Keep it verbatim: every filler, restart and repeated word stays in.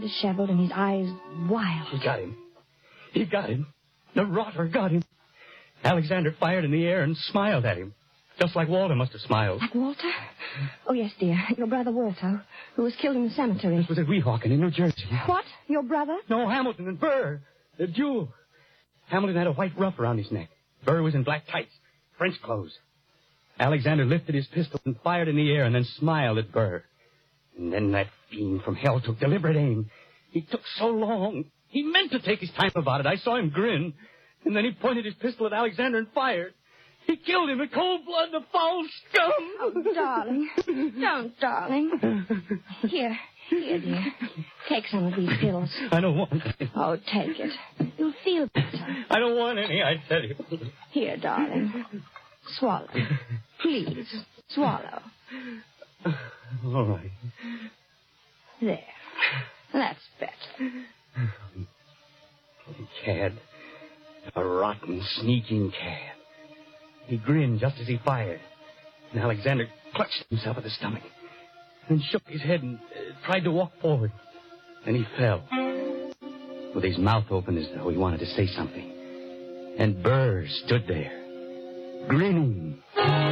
disheveled and his eyes wild. He got him. He got him. The rotter got him. Alexander fired in the air and smiled at him. Just like Walter must have smiled. Like Walter? Oh, yes, dear. Your brother Walter, who was killed in the cemetery. This was at Weehawken in New Jersey. What? Your brother? No, Hamilton and Burr. The duel. Hamilton had a white ruff around his neck. Burr was in black tights, French clothes. Alexander lifted his pistol and fired in the air and then smiled at Burr. And then that fiend from hell took deliberate aim. He took so long. He meant to take his time about it. I saw him grin. And then he pointed his pistol at Alexander and fired. He killed him in cold blood, the foul scum. Oh, darling. Don't, darling. Here, here, dear. Take some of these pills. I don't want any. Oh, take it. You'll feel better. I don't want any, I tell you. Here, darling. Swallow. Please, swallow. All right. There. That's better. Cad. A rotten, sneaking cad. He grinned just as he fired. And Alexander clutched himself at the stomach. Then shook his head and uh, tried to walk forward. Then he fell. With his mouth open as though he wanted to say something. And Burr stood there, grinning.